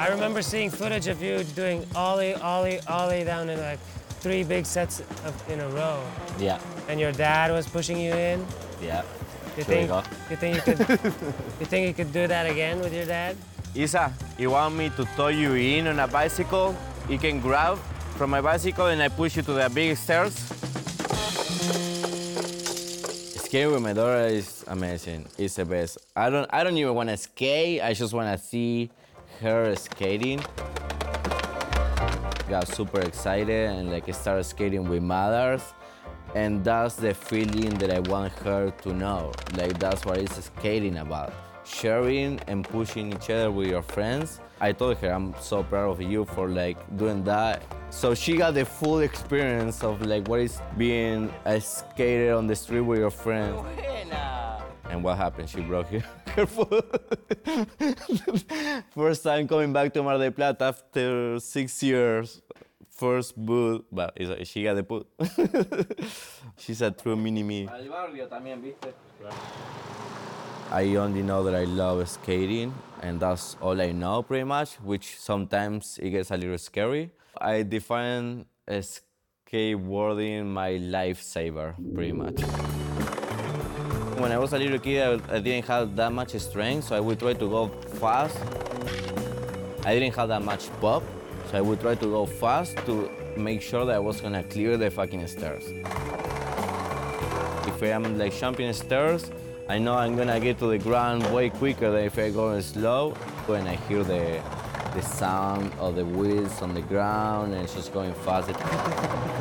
I remember seeing footage of you doing ollie, ollie, ollie down in like 3 big sets in a row. Yeah. And your dad was pushing you in. Yeah. You Here we think go. you think you could do that again with your dad? Isa, you want me to tow you in on a bicycle? You can grab from my bicycle and I push you to the big stairs. Skating with my daughter is amazing. It's the best. I don't even want to skate. I just want to see her skating. Got super excited and like started skating with mothers. And that's the feeling that I want her to know. Like that's what it's skating about. Sharing and pushing each other with your friends. I told her I'm so proud of you for like doing that. So she got the full experience of like what is being a skater on the street with your friends. And what happened? She broke her foot. First time coming back to Mar del Plata after 6 years. First boot, but she got the boot. She's a true mini-me. I only know that I love skating, and that's all I know pretty much, which sometimes it gets a little scary. I define skateboarding my lifesaver, pretty much. When I was a little kid, I didn't have that much strength, so I would try to go fast. I didn't have that much pop, so I would try to go fast to make sure that I was gonna clear the fucking stairs. If I am like jumping stairs, I know I'm gonna get to the ground way quicker than if I go slow. When I hear the sound of the wheels on the ground and it's just going fast.